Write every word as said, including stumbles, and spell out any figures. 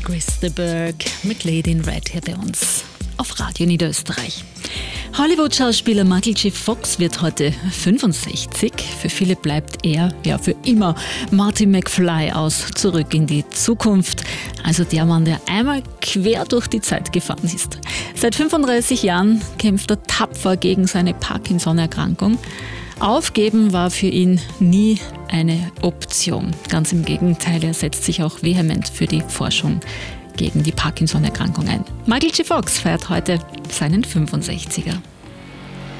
Chris de Burgh mit Lady in Red hier bei uns auf Radio Niederösterreich. Hollywood-Schauspieler Michael J. Fox wird heute fünfundsechzig. Für viele bleibt er ja für immer Marty McFly aus Zurück in die Zukunft. Also der Mann, der einmal quer durch die Zeit gefahren ist. Seit fünfunddreißig Jahren kämpft er tapfer gegen seine Parkinson-Erkrankung. Aufgeben war für ihn nie eine Option. Ganz im Gegenteil, er setzt sich auch vehement für die Forschung gegen die Parkinson-Erkrankung ein. Michael J. Fox feiert heute seinen fünfundsechziger.